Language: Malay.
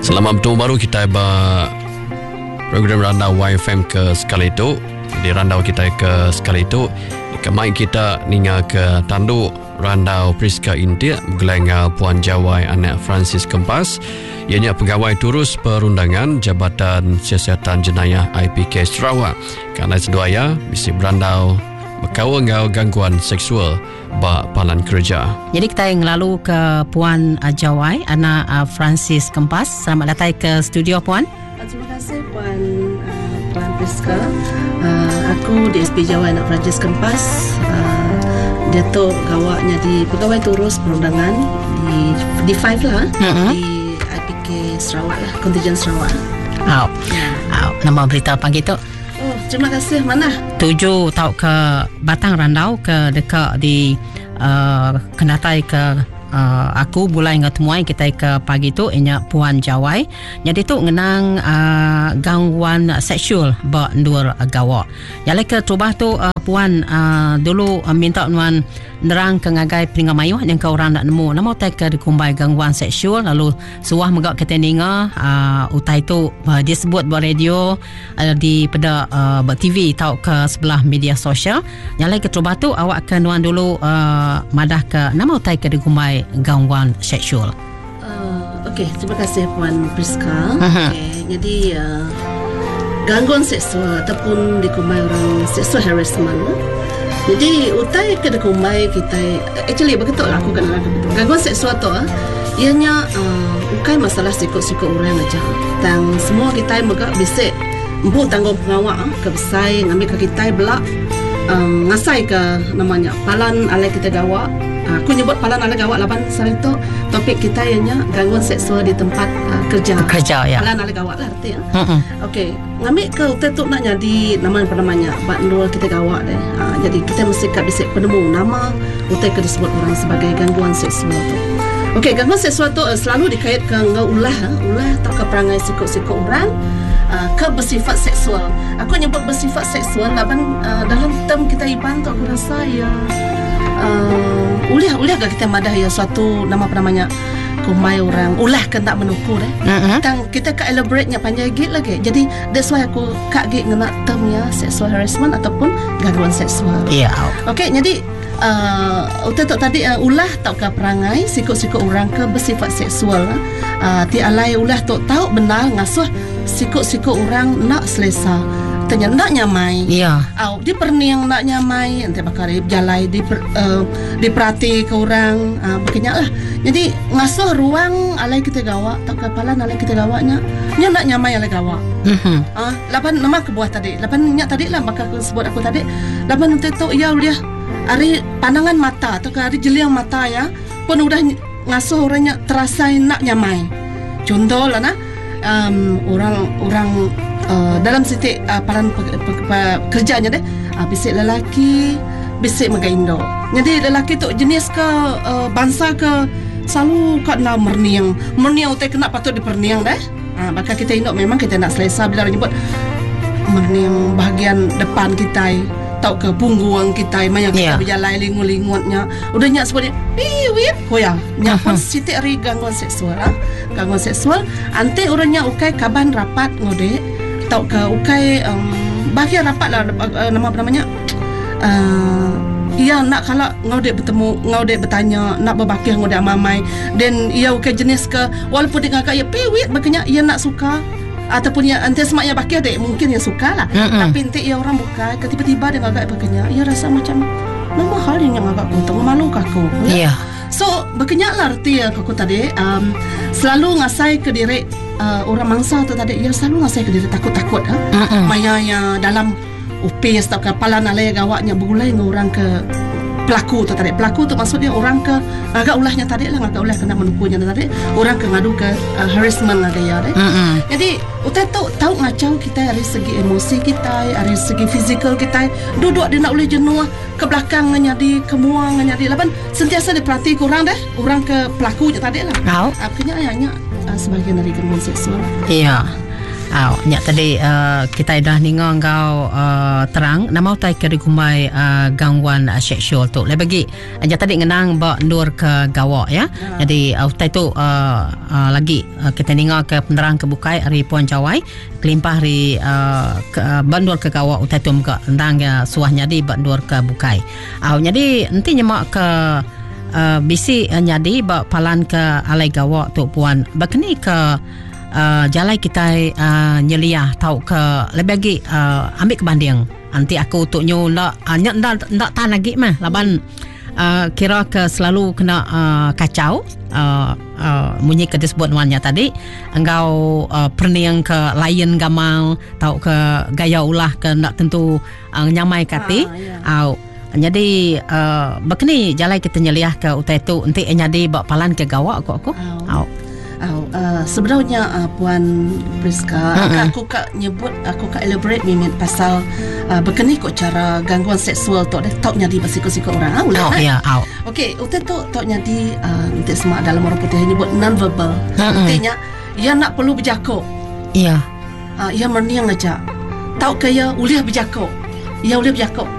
Selamat bertemu baru kita program Randau YFM ke sekali itu. Di Randau kita ke sekali itu. Kemarin kita ninga ke tanduk Randau Priska India bergelengar Puan Jawai anak Francis Kempas. Ianya pegawai turus perundangan Jabatan Siasatan Jenayah IPK Sarawak. Kerana seduaya bisi berandau berkawal gangguan seksual bak palan kerja. Jadi kita yang lalu ke Puan Jawai anak Francis Kempas. Selamat datang ke studio Puan. Terima kasih Puan Priska. Aku di SP Jawai anak Francis Kempas. Dia tu gawaknya di pegawai turus perundangan di 5 lah, di IPK Sarawak lah, kontingen Sarawak. Nama berita apa gitu? Oh, terima kasih. Mana? 7 tahu ke Batang Randau ke dekat di kenatai ke aku mulai ngetemuai kita ke pagi tu inya Puan Jawai. Jadi tu ngenang gangguan seksual bak-ndur gawak. Jadi ke trubah tu Puan dulu minta nuan nerang ke ngagai peninga mayuh yang kau orang nak nemu nama utai ke dikumbai gangguan seksual lalu suah megak keteninga utai tu disebut buat radio di pada buat TV tau ke sebelah media sosial. Yang lain ke trubah tu awak ke nuan dulu madah ke nama utai ke dikumbai gangguan seksual. Okey, terima kasih Puan Priska. Jadi gangguan seksual ataupun dikumbai orang seksual harassment. Jadi utai ke dikumbai kita actually betul lah aku kenal betul. Gangguan seksual tu ianya bukan masalah sikut-sikut orang aja. Tang semua kita megak bisik empu tanggung pengawak ke besai ngambil ke kita belak ngasai ke namanya palan alai kita gawak. Aku nyebut palan alai gawak laban sari tu topik kita ianya gangguan seksual di tempat kerja ya. Palan alai gawak lah arti ya. Okey, ngambil ke utai tu nak jadi namanya bak ndul kita gawak deh. Jadi kita mesti kat bisik penemu nama utai ke disebut orang sebagai gangguan seksual tu. Okey, gangguan seksual tu selalu dikaitkan dengan ulah tak ke perangai sikut-sikut orang ke bersifat seksual. Aku nyebut bersifat seksual laban dalam term kita iban tu aku rasa ya ulah ke kita madah ya suatu namanya kumai orang ulah ke tak menukur tang kita ke elaborate nya panjang git lagi. Jadi that's why aku kak git ngena termnya sexual harassment ataupun gangguan seksual. Okey, jadi untuk tadi ulah tak ke perangai sikut-sikut orang ke bersifat seksual ti alai ulah tu tahu benar ngasuh sikut-sikut orang nak selesa tanya nak nyamai di perniang nak nyamai nanti bakal jalai diperhati ke orang begini lah. Jadi ngasuh ruang alai kita gawak tak kapalan alai kita gawaknya nya nak nyamai alai gawak. Lapan nama kebuah tadi lapan nya tadi lah bakal aku sebut aku tadi lapan nanti tu ya udah hari pandangan mata atau hari jeliang mata ya pun udah ngasuh orangnya terasa nak nyamai. Contoh lah orang dalam sitik paran kerjanya deh bisik lelaki bisik magaindo. Jadi lelaki tu jenis ke bangsa ke selalu kat nak merniang utai kena patut diperniang deh. Maka kita indok memang kita nak selesa bila nyebut merniang bahagian depan kita tau ke punggung kita maya kita berjalan lingut-lingutnya udah nyak sebut piwit koyang nyak pun sitik ari gangguan seksual gangguan seksual ante orangnya ukai kaban rapat ngode tau ke ukai bahagian rapat lah namanya ia nak kalau ngode bertemu ngode bertanya nak berbakih ngode amamai dan ia ukai jenis ke walaupun dia ngagak ia piwit makanya ia nak suka ataupun yang ante semaknya bakir dek mungkin yang suka lah tapi ente ia orang buka tiba-tiba dia agak berkenyak ia rasa macam nama hal yang agak kutung malu kaku so berkenyak lah arti aku tadi selalu ngasai ke diri orang mangsa tu tadi ia selalu ngasai ke diri takut-takut maya yang dalam upis tak kapalan alai gawaknya bergulai dengan orang ke pelaku tu tadi. Pelaku tu maksudnya orang ke agak ulahnya tadi lah agak ulah kena menukunya tadi orang ke ngadu ke harassment lah gaya deh. Jadi utai tahu ngacau kita dari segi emosi kita dari segi fizikal kita duduk dia nak boleh jenuh ke belakang nganyadi kemuang nganyadi laban sentiasa diperhati kurang deh orang ke pelakunya tadi lah. Akhirnya ayahnya sebagian dari gangguan seksual. Nyak tadi kita dah ningang kau terang nama utai ke dikumai gangguan seksual tu. Lebih bagi nyak tadi ngenang bak nur ke gawak ya. Jadi utai tu lagi kita ningang ke penerang kebukai hari Puan Jawai kelimpah hari bandur ke gawak utai tu muka tentang suahnya di bandur ke bukai. Jadi nanti nyemak ke bisi nyadi bak palan ke alai gawak tu puan. Bakni ke jalai kita nyeliah tahu ke lebih lagi ambil kebanding nanti aku untuk nyula ndak tan lagi mah laban kira ke selalu kena kacau munyi ke disebut wannya tadi engkau perniang ke lain gamal tahu ke gaya ulah ke ndak tentu nyamai kati jadi begini jalai kita nyeliah ke utai tu nanti nyadi bak palan ke gawak aku sebenarnya Puan Priska aku kak nyebut aku kak elaborate mimin pasal begini kok cara gangguan seksual tu dah tok nyadi basiko-siko orang okey utai tu tok nyadi nanti semak dalam orang putih nyebut non verbal artinya ia nak perlu berjakok ia merniang aja tahu ke ia uliah berjakok ia uliah berjakok